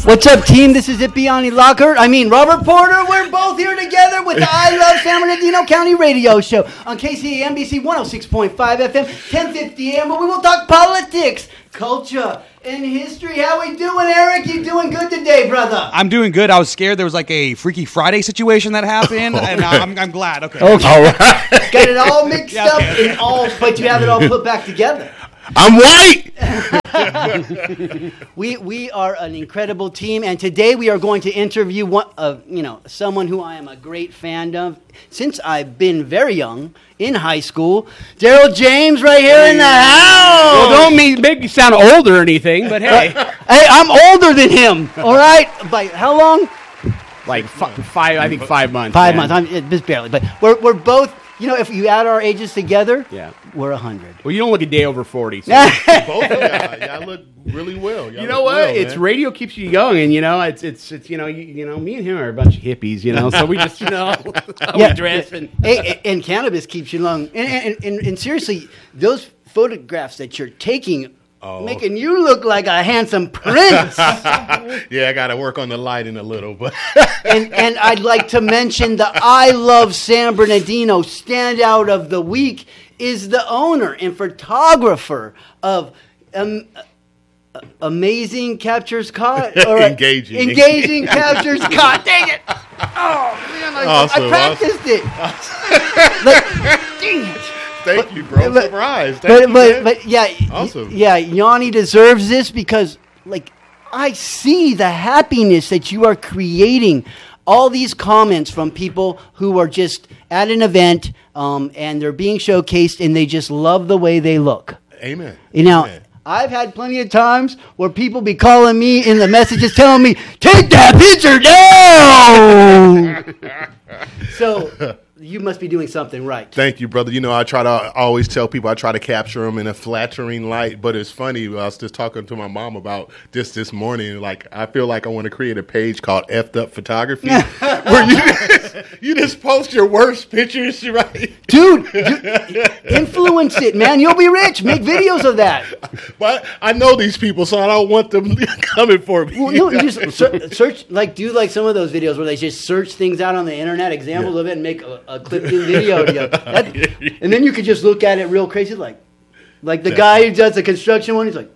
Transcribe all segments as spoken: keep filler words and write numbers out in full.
What's up, team? This is Ipiani Lockhart. I mean, Robert Porter. We're both here together with the I Love San Bernardino County radio show on K C A N B C one oh six point five F M, ten fifty A M, where we will talk politics, culture, and history. How we doing, Eric? You doing good today, brother? I'm doing good. I was scared there was like a Freaky Friday situation that happened, and I'm, I'm glad. Okay. Okay. All right. Got it all mixed yeah, up okay. and all, but you have it all put back together. I'm white. we we are an incredible team, and today we are going to interview one of you know someone who I am a great fan of since I've been very young in high school. Daryl James, right here in the house. Well, don't mean, make me sound older or anything, but hey, hey, I'm older than him. All right, by how long? Like f- five, I think five months. Five man. months. I'm just barely, but we're we're both. You know, if you add our ages together, yeah. we're a hundred. Well, you don't look a day over forty. So. Both of y'all, y'all look really well. Y'all you know what? Well, it's man. Radio keeps you young, and you know, it's it's it's you know, you, you know, me and him are a bunch of hippies, you know, so we just you know, yeah, dress and, and and cannabis keeps you young. And and, and and seriously, those photographs that you're taking. Oh. Making you look like a handsome prince. Yeah, I got to work on the lighting a little, but and and I'd like to mention the I Love San Bernardino standout of the week is the owner and photographer of um, uh, Amazing Captures Caught or engaging engaging Captures Caught. Dang it! Oh man, I, awesome, I practiced awesome. it. Like, dang it. Thank but, you, bro. But, Surprise. Thank but, you, but, man. but yeah, awesome. Yeah, Yanni deserves this because, like, I see the happiness that you are creating. All these comments from people who are just at an event um, and they're being showcased and they just love the way they look. Amen. You know, Amen. I've had plenty of times where people be calling me in the messages telling me, take that picture down. So you must be doing something right. Thank you, brother. You know, I try to I always tell people I try to capture them in a flattering light, but it's funny. I was just talking to my mom about this this morning. Like, I feel like I want to create a page called F'd Up Photography where you just, you just post your worst pictures, right? Dude, you, influence it, man. You'll be rich. Make videos of that. But I know these people, so I don't want them coming for me. Well, no, you just ser- search, like, do like some of those videos where they just search things out on the internet, examples yeah. of it, and make a, a clipped-in video together. That, and then you could just look at it real crazy, like, like the guy who does the construction one. He's like,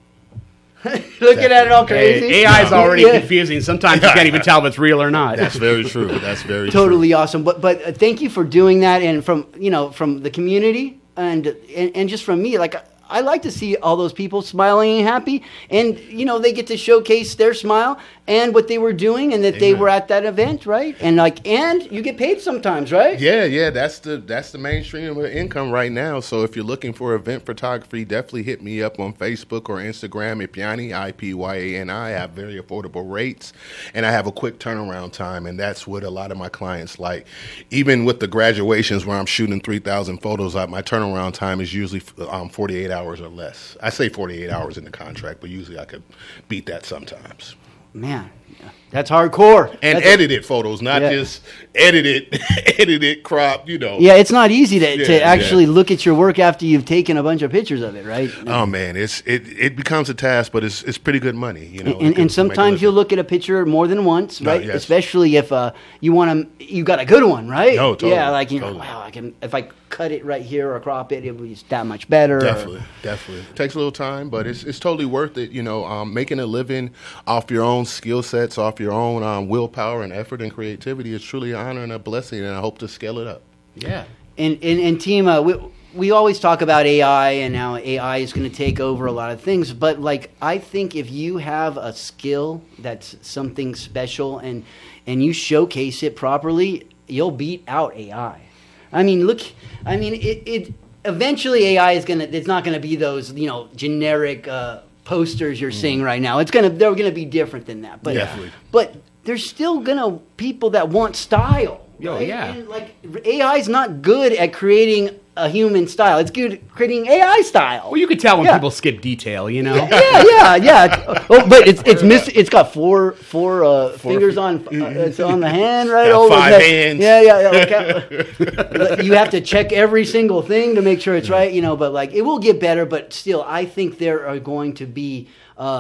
looking at it all crazy. Hey, A I is already yeah. confusing. Sometimes you can't even tell if it's real or not. That's very true. That's very totally true. awesome. But but uh, thank you for doing that, and from you know from the community and and, and just from me, like. I like to see all those people smiling and happy, and you know they get to showcase their smile and what they were doing, and that Amen. They were at that event, right? And like, and you get paid sometimes, right? Yeah, yeah. That's the that's the mainstream of income right now. So if you're looking for event photography, definitely hit me up on Facebook or Instagram. Ipiani, I P Y A N I. I have very affordable rates, and I have a quick turnaround time, and that's what a lot of my clients like. Even with the graduations where I'm shooting three thousand photos out, my turnaround time is usually um, forty-eight hours. Hours or less. I say forty-eight hours in the contract, but usually I could beat that sometimes. Man, that's hardcore. And that's edited a, photos, not yeah. just edited, edited, crop, you know. Yeah, it's not easy to, yeah, to actually yeah. look at your work after you've taken a bunch of pictures of it, right? Oh man, it's it, it becomes a task, but it's it's pretty good money, you know. And, and sometimes you'll look at a picture more than once, right? No, yes. Especially if uh, you want to, you got a good one, right? No, totally. Yeah, like you totally. know, wow, I can if I cut it right here or crop it, it will be that much better. Definitely, or, definitely. It takes a little time, but it's it's totally worth it. You know, um, making a living off your own skill sets, off your own um, willpower and effort and creativity is truly an honor and a blessing, and I hope to scale it up. Yeah, and and, and team, uh, we we always talk about A I and how A I is going to take over a lot of things, but like I think if you have a skill that's something special and and you showcase it properly, you'll beat out A I. I mean, look, I mean, it, it eventually A I is going to, it's not going to be those, you know, generic uh, posters you're mm. seeing right now. It's going to, they're going to be different than that. But, Definitely. But there's still going to people that want style. Oh, right? yeah. And like A I is not good at creating a human style. It's good at creating A I style. Well, you can tell when yeah. people skip detail, you know. Yeah, yeah, yeah. Oh, but it's it's miss, It's got four four, uh, four fingers f- on uh, it's on the hand, right? Got oh, five that, hands. Yeah, yeah. Okay. You have to check every single thing to make sure it's right, you know. But like, it will get better. But still, I think there are going to be. Uh,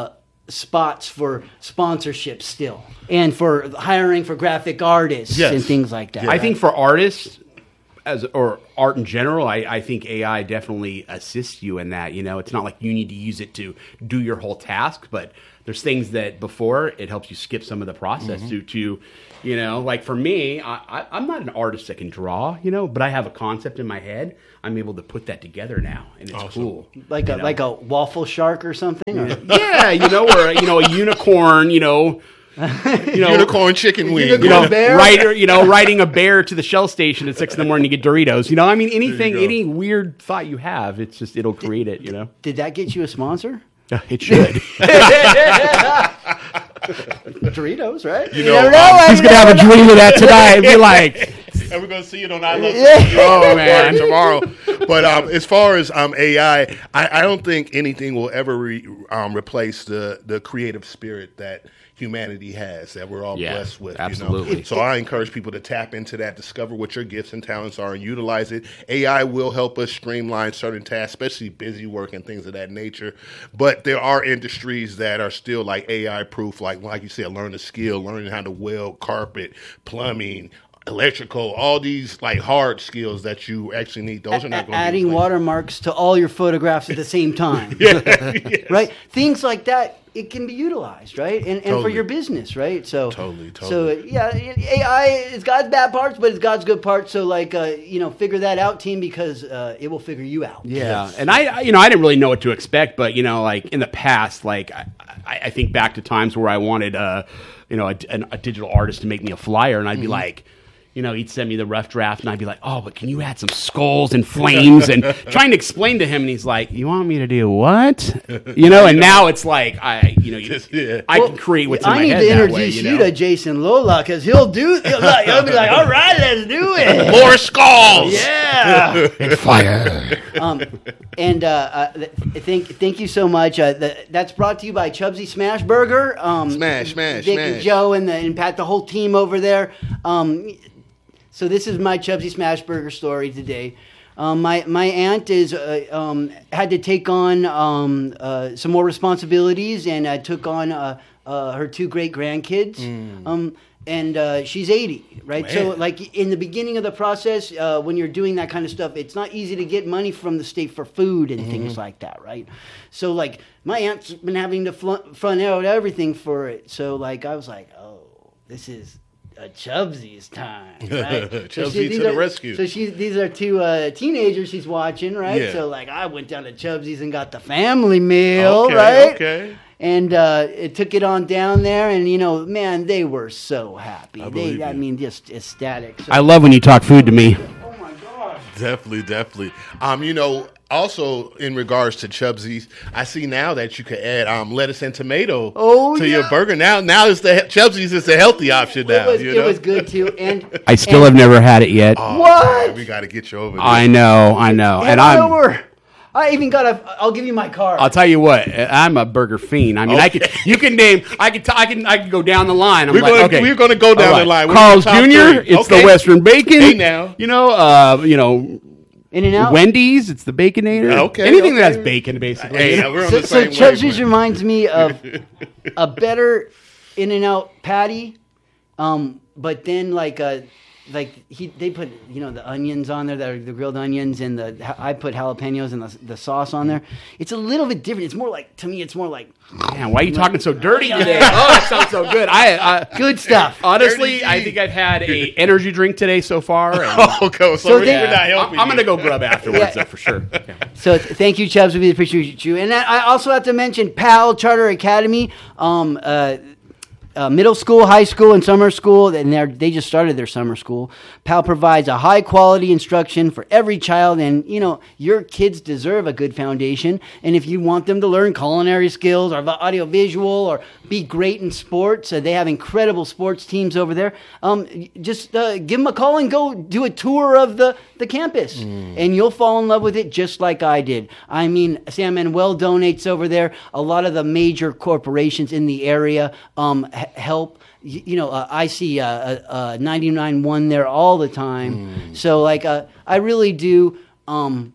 spots for sponsorships still, and for hiring for graphic artists Yes. and things like that. I think for artists, as or art in general, I, I think A I definitely assists you in that. You know, it's not like you need to use it to do your whole task, but there's things that before it helps you skip some of the process Mm-hmm. to, to, you know, like for me, I, I, I'm not an artist that can draw, you know, but I have a concept in my head. I'm able to put that together now, and it's Awesome. cool. like a you know? like a waffle shark or something. Or, yeah, you know, or you know, a unicorn, you know. You know, Unicorn chicken wing. you know, bear? rider, you know, riding a bear to the Shell station at six in the morning to get Doritos. You know, I mean, anything, go. any weird thought you have, it's just it'll create it. You know, Did that get you a sponsor? it should. Doritos, right? You know, never um, I He's gonna have a dream of that tonight and be like, And we're gonna see it on I Love Yeah. "Oh man, tomorrow. But um, as far as um, A I, I, I don't think anything will ever re, um, replace the the creative spirit that humanity has, that we're all Yeah, blessed with. absolutely. You know? So I encourage people to tap into that, discover what your gifts and talents are, and utilize it. A I will help us streamline certain tasks, especially busy work and things of that nature. But there are industries that are still like A I proof, like like you said, learn a skill, learning how to weld carpet, plumbing, electrical, all these like hard skills that you actually need. Those are not going to adding be replaced. watermarks to all your photographs at the same time. Yes. Right? Things like that, it can be utilized, right? And, and for Totally. your business, right? So Totally, So totally. yeah, A I is God's bad parts, but it's God's good parts. So like, uh, you know, figure that out, team, because uh, it will figure you out. yeah." And I, I- you know, I didn't really know what to expect, but you know, like in the past, like I, I I think back to times where I wanted, uh, you know, a, an- a digital artist to make me a flyer, and I'd be like. You know, he'd send me the rough draft, and I'd be like, "Oh, but can you add some skulls and flames?" And trying to explain to him, and he's like, "You want me to do what?" You know, and now it's like I, you know, you, Just- yeah. I Well, can create what's in I my need head to that introduce way, you, you, know? to Jason Lola, because he'll do. He'll, he'll be like, "All right, let's do it." More skulls. Yeah. Fire. um, and uh, uh, th- thank thank you so much. Uh, the, that's brought to you by Chubsy Smash Burger. Um, Smash, smash, Vic smash. and Joe and, the, and Pat, the whole team over there. Um, so this is my Chubsy Smash Burger story today. Um, my my aunt is uh, um, had to take on um, uh, some more responsibilities, and uh, took on uh, uh, her two great grandkids. Um, and uh, she's eighty, right? So, Man. like in the beginning of the process, uh, when you're doing that kind of stuff, it's not easy to get money from the state for food and things like that, right? So, like my aunt's been having to fl- front out everything for it. So, like I was like, oh, this is a Chubsy's time, right? So Chubsy she- to these the are- rescue. So she, these are two uh, teenagers she's watching, right? Yeah. So like I went down to Chubsy's and got the family meal, Okay, right? okay. And uh, it took it on down there, and you know, man, they were so happy. I they, believe I you. mean, just ecstatic. So, I love when you talk food to me. oh my god! Definitely, definitely. Um, you know, also in regards to Chubsy's, I see now that you can add um lettuce and tomato Oh, to yeah. your burger. Now, now it's the Chubsy's is the healthy option now. It was, you it know? was good too, and I still have and, never had it yet. Oh, What? man, we got to get you over there. I know, I know, Head and I'm. over. I even got a. I'll give you my card. I'll tell you what, I'm a burger fiend. I mean, I could, you can name, I could, t- I can, I can go down the line. I'm We're like, gonna- okay, we're gonna go down all the line. We're Carl's in the top Junior three. It's Okay. the Western Bacon. Hey, now. you know, uh, you know, In and out. Wendy's. It's the Baconator. Okay, anything okay. that has bacon, basically. Hey, you know? we're on So, the so same Chubsy's wavelength. reminds me of a better In and Out patty, um, but then like a. Like he, they put you know the onions on there, that are the grilled onions, and the I put jalapenos and the, the sauce on there. It's a little bit different. It's more like to me, it's more like Man, why are you talking so dirty today? Oh, that sounds so good. I, I good stuff. honestly, Dirty I D. think I've had a energy drink today so far. And, Oh, okay, so, So we're, then- we're not I'm, helping. I'm you. gonna go grub afterwards, Yeah. though, for sure. Okay. So th- thank you, Chubbs. We appreciate you. And I also have to mention PAL Charter Academy, um, uh, uh, middle school, high school, and summer school. And they're, they just started their summer school. PAL provides a high quality instruction for every child. And, you know, your kids deserve a good foundation. And if you want them to learn culinary skills or audio visual or be great in sports, uh, they have incredible sports teams over there. Um, just uh, give them a call and go do a tour of the, the campus. And you'll fall in love with it just like I did. I mean, San Manuel donates over there. A lot of the major corporations in the area um, h- help. You, you know, uh, I see uh, uh, uh, ninety-nine point one there all the time. So, like, uh, I really do. Um,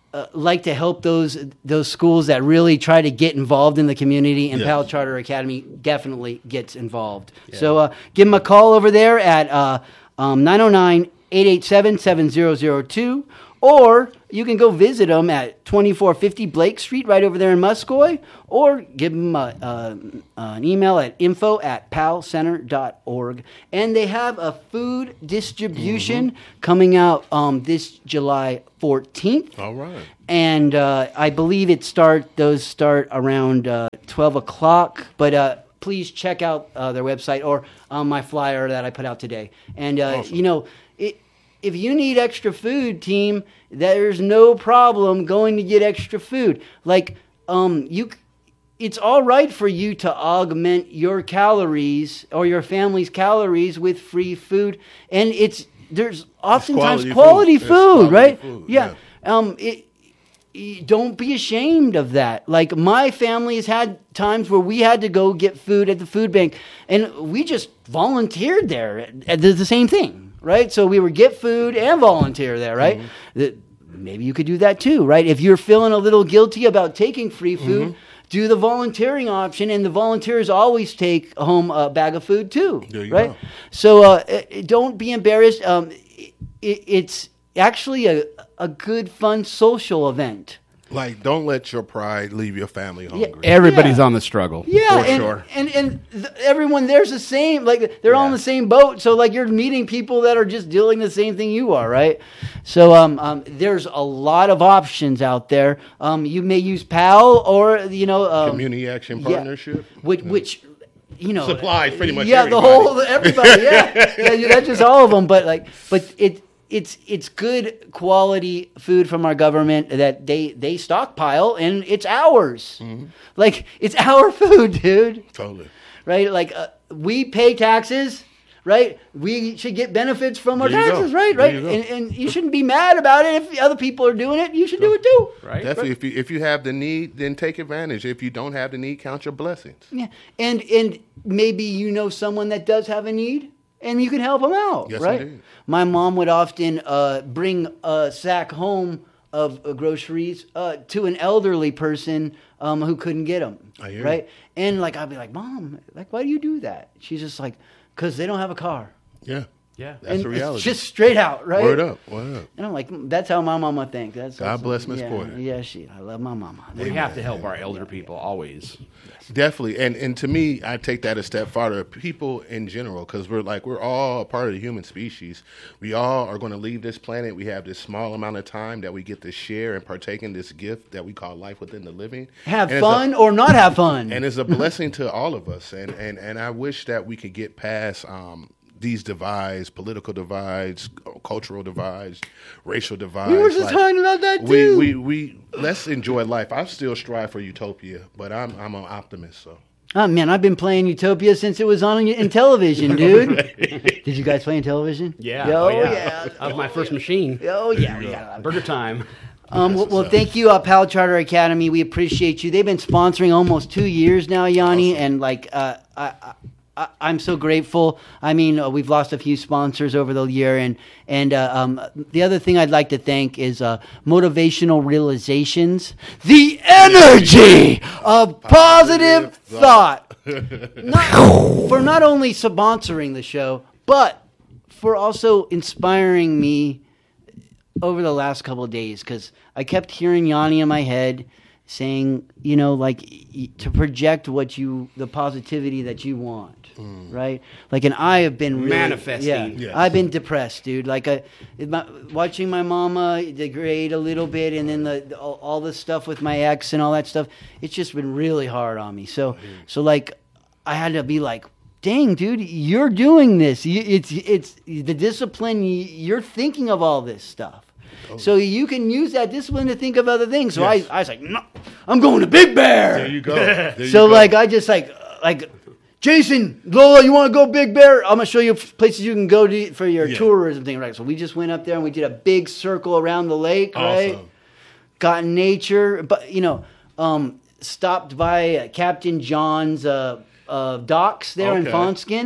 uh, like to help those those schools that really try to get involved in the community, and Yes. Powell Charter Academy definitely gets involved. So uh, give them a call over there at uh, um, nine oh nine, eight eight seven, seven zero zero two, or you can go visit them at twenty-four fifty Blake Street right over there in Muscoy, or give them a, uh, an email at info at palcenter dot org. And they have a food distribution Mm-hmm. coming out um, this July fourteenth. All right. And uh, I believe it start those start around uh, twelve o'clock. But uh, please check out uh, their website or um, my flyer that I put out today. And uh, Awesome. you know, it, if you need extra food, team, there's no problem going to get extra food. Like um, you, it's all right for you to augment your calories or your family's calories with free food, and it's there's oftentimes quality quality, food. It's food, quality right? food, yeah. yeah. Um, it, y- don't be ashamed of that. Like my family has had times where we had to go get food at the food bank, and we just volunteered there at, at the, the same thing, right? So we would get food and volunteer there, right? Mm-hmm. The- maybe you could do that too, right? If you're feeling a little guilty about taking free food, Mm-hmm. do the volunteering option, and the volunteers always take home a bag of food too, There you right? go. So uh, uh, don't be embarrassed. Um, it, it's actually a a good, fun social event. Like, don't let your pride leave your family hungry. Everybody's Yeah. on the struggle. Yeah, For and, sure. and and th- everyone there's the same. Like they're all in Yeah. the same boat. So like you're meeting people that are just dealing the same thing you are, right? So um, um there's a lot of options out there. Um, you may use PAL or you know um, Community Action yeah, Partnership. which which. You know, Supplies pretty much Yeah, the everybody. whole everybody. Yeah, yeah, yeah, that's just all of them. But like, but it it's it's good quality food from our government that they they stockpile, and it's ours. Mm-hmm. Like it's our food, dude. Totally. Right? Like uh, we pay taxes. Right? We should get benefits from our There you go. taxes. Right? There Right? you go. And, and you shouldn't be mad about it if other people are doing it. You should do it too. Right? Definitely. If you if you have the need, then take advantage. If you don't have the need, count your blessings. Yeah, and and maybe you know someone that does have a need, and you can help them out, Yes, right? indeed. My mom would often uh, bring a sack home of uh, groceries uh, to an elderly person um, who couldn't get them, I hear right? you. And like I'd be like, Mom, like why do you do that? She's just like, because they don't have a car. Yeah. Yeah. That's and the reality. It's just straight out, right? Word up. Word up. And I'm like, that's how my mama thinks. That's God that's- bless Miss yeah, Porter. Yeah, she. I love my mama. We have to help our elder people always. Definitely, and and to me, I take that a step farther. People in general, because we're like we're all a part of the human species. We all are going to leave this planet. We have this small amount of time that we get to share and partake in this gift that we call life within the living. Have And it's a- fun or not have fun. and it's a blessing to all of us. And and and I wish that we could get past um, these divides, political divides, cultural divides, racial divides. we were just Like, talking about that we, too. we we let's enjoy life. I still strive for utopia, but I'm I'm an optimist. So Oh man, I've been playing Utopia since it was on in television, dude. Did you guys play in television? Yeah. Oh, oh, yeah. yeah. That was my first machine. Oh yeah. we got it. Burger time. Um, well, well, thank you, uh, Pal Charter Academy. We appreciate you. They've been sponsoring almost two years now, Yanni, Awesome. and like uh, I, I, I, I'm so grateful. I mean, uh, we've lost a few sponsors over the year, and and uh, um, the other thing I'd like to thank is uh, Motivational Realizations, the energy of positive thought. Not, for not only sponsoring the show, but for also inspiring me over the last couple of days, because I kept hearing Yanni in my head saying, you know, like y- to project what you, the positivity that you want, right? Like, and I have been really, Manifesting. Yeah, Yes. I've been depressed, dude. Like, I, my, watching my mama degrade a little bit, and then the, the all, all the stuff with my ex and all that stuff. It's just been really hard on me. So, so like, I had to be like, dang, dude, you're doing this. You- It's it's the discipline. you- You're thinking of all this stuff. So you can use that discipline to think of other things. So Yes. I, I was like, no, I'm going to Big Bear. there you go. There you So go. like I just like like Jason, Lola, you want to go Big Bear? I'm gonna show you places you can go to for your Yeah. tourism thing, right? So we just went up there and we did a big circle around the lake, right? Awesome. Got in nature, but you know, um, stopped by uh, Captain John's uh, uh, docks there in Okay. Fonskin,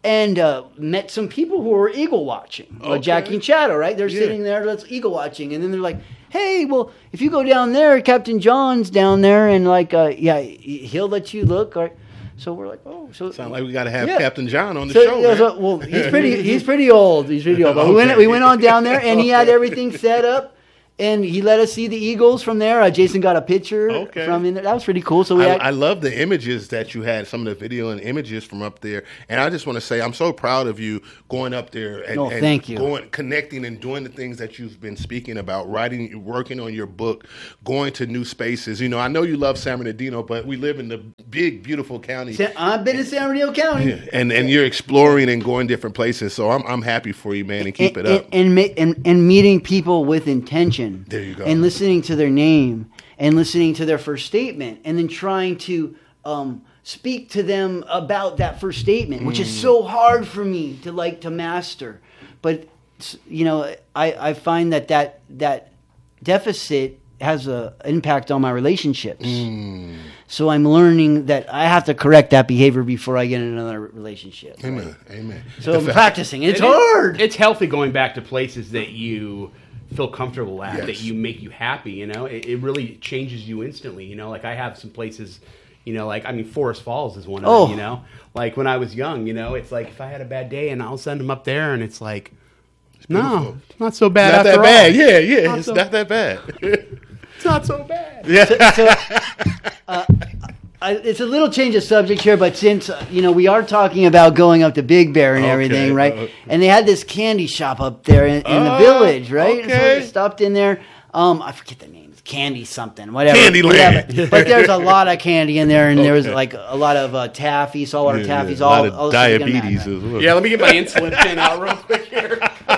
and uh, met some people who were eagle watching. Okay. Like Jackie and Shadow, right? They're yeah. sitting there, let's eagle watching, and then they're like, "Hey, well, if you go down there, Captain John's down there, and like, uh, yeah, he'll let you look." Right? So we're like, "Oh, so sound like we got to have yeah. Captain John on the so, show." Yeah, man. So, well, he's pretty, he's pretty old. He's pretty old. But okay. we went, we went on down there, and he had everything set up. And he let us see the Eagles from there. Uh, Jason got a picture okay. from in there. That was pretty cool. So we I, had, I love the images that you had, some of the video and images from up there. And I just want to say I'm so proud of you going up there and, oh, and thank you. going, connecting and doing the things that you've been speaking about, writing, working on your book, going to new spaces. You know, I know you love San Bernardino, but we live in the big, beautiful county. I've been in San Bernardino County. Yeah. And and you're exploring and going different places. So I'm I'm happy for you, man, and keep and, it up. And, and, and, and meeting people with intention. There you go. And listening to their name and listening to their first statement and then trying to um, speak to them about that first statement, which mm. is so hard for me to like to master. But, you know, I, I find that, that that deficit has an impact on my relationships. Mm. So I'm learning that I have to correct that behavior before I get in another relationship. Amen. Right? Amen. So I'm practicing. It's it hard. Is, it's healthy going back to places that you feel comfortable at, yes. that you make you happy, you know? It, it really changes you instantly, you know? Like, I have some places, you know, like, I mean, Forest Falls is one of oh. them, you know? Like, when I was young, you know, it's like, if I had a bad day, and I'll send them up there, and it's like, it's no, it's not so bad not after that bad. all. Yeah, yeah, not it's so, not that bad. It's not so bad. Yeah. So, so, uh, I, it's a little change of subject here, but since, uh, you know, we are talking about going up to Big Bear and okay. everything, right? Uh, and they had this candy shop up there in, in uh, the village, right? Okay. So I stopped in there. Um, I forget the name. Candy something, whatever. Candyland. Yeah, but, but there's a lot of candy in there, and okay. there was like a lot of uh, taffy, saltwater yeah, taffies, yeah. all, a lot all of the stuff you can diabetes imagine. as well. Yeah, let me get my insulin pin out real quick here.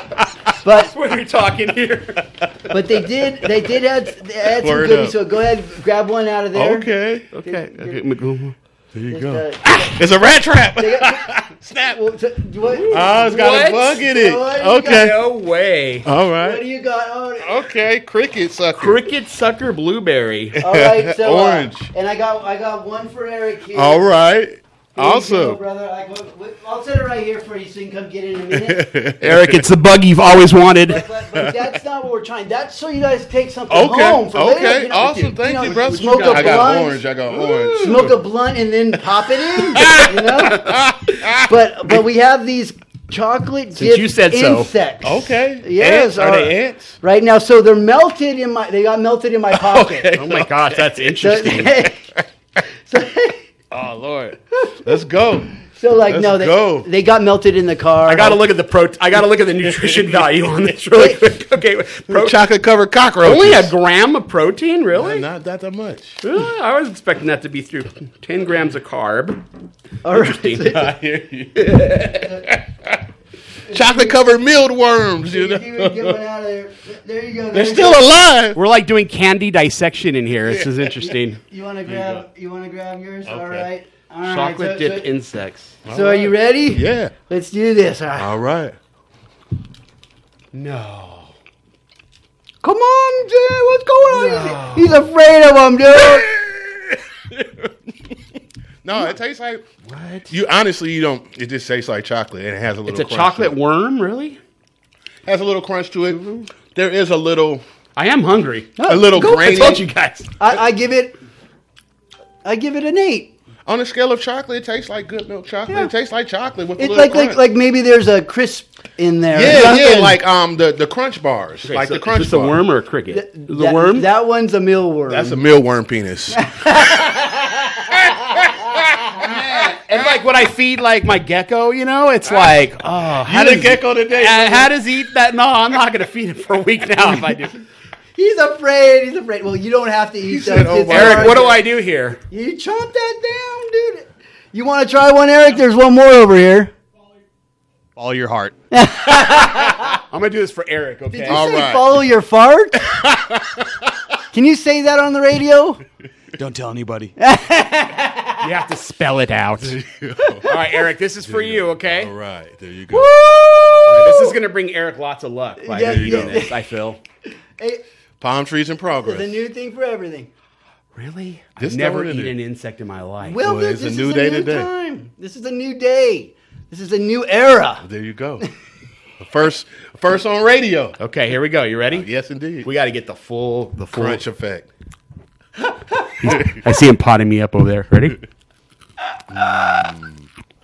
But what are we talking here? But they did, they did add, they add some Word goodies. up. So go ahead, grab one out of there. Okay. Okay. Did- okay. There you Just, go. uh, It's a rat trap. Snap. Well, t- what, Oh, it's got What? a bug in it. What do you Okay. No way. All what right. do you got? Oh, Okay. Cricket sucker. Cricket sucker blueberry. all right. So, Orange. Uh, and I got, I got one for Eric here. All right. Here you go, Awesome. brother. I go, I'll set it right here for you so you can come get it in a minute. Eric, it's the bug you've always wanted. But, but, but that's not what we're trying. That's so you guys take something Okay. home for later. Okay. You know, Awesome. Thank know, you, brother. Smoke a I got blunt. orange. I got orange. Smoke a blunt and then pop it in. You know. But but we have these chocolate Since dip you said so. insects. Okay. Yes. Ants? Are all they right. ants? Right now, so they're melted in my. They got melted in my pocket. Okay. Oh my gosh, that's So, interesting. so, Oh Lord. Let's go. so like Let's no, they, go. they got melted in the car. I gotta look at the pro. I gotta look at the nutrition value on this really quick. Okay, pro- Chocolate covered cockroaches. only a gram of protein, really? Not, not that much. Uh, I was expecting that to be through ten grams of carb. All right. Interesting. I hear you. Chocolate covered mealworms, you know. Get one out of there. There you go. They're There you still go. alive. We're like doing candy dissection in here. This is interesting. You want to grab? You want to grab yours? All Okay. right. All right. Chocolate so, dipped so, insects. So are you ready? Yeah. Let's do this. All right. All right. No. Come on, Jay. What's going on? He's afraid of them, dude. No, it tastes like What? you. Honestly, you don't. It just tastes like chocolate, and it has a little. It's a crunch chocolate to it. worm, really? Has a little crunch to it. There is a little, I am hungry. a little Go- I grainy. told you guys. I, I give it. I give it an eight. On a scale of chocolate, it tastes like good milk chocolate. Yeah. It tastes like chocolate with a It's little like like crunch. like maybe there's a crisp in there. or yeah, yeah, something. like um the, the crunch bars, like so the crunch is this a bar. worm or a cricket? Th- Is it that, a worm? That one's a mealworm. That's a mealworm penis. And like when I feed like my gecko, you know, it's like, oh, how You the does gecko today, uh, brother. how does he eat that? No, I'm not gonna feed it for a week now if I do. He's afraid. He's afraid. Well, you don't have to eat said, those. "Oh It's my Eric, hard what to- do I do here? You chomp that down, dude. You want to try one, Eric? There's one more over here. Follow your heart. I'm gonna do this for Eric. Did Okay. you All say right. follow your fart? Can you say that on the radio? Don't tell anybody. You have to spell it out. All right, Eric, this is for you. Okay. All right, there you go. Woo! This is gonna bring Eric lots of luck by Yeah, doing yeah. this. I feel. Hey, Palm trees in progress. there's a new thing for everything. Really? This I've never don't eaten it. an insect in my life. Well, Well, this, it's a this new is day a new today. time. This is a new day. This is a new era. There you go. First, first on radio. Okay, here we go. You ready? Yes, indeed. We got to get the full, the full. Crunch effect. I see him potting me up over there. Ready? Mm.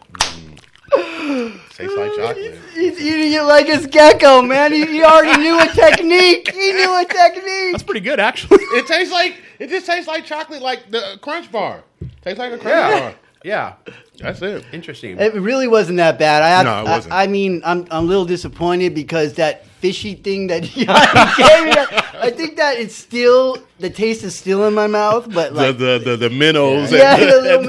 Mm. Tastes like chocolate. He's eating it like it's gecko, man. He, he already knew a technique. He knew a technique. That's pretty good, actually. It tastes like it just tastes like chocolate, like the Crunch Bar. Tastes like a Crunch Yeah. Bar. Yeah. That's it. Interesting. It really wasn't that bad. I have, No, it wasn't. I, I mean, I'm I'm a little disappointed because that fishy thing that he gave me, I think that it's still the taste is still in my mouth, but The like the the, the minnows. yeah, and the little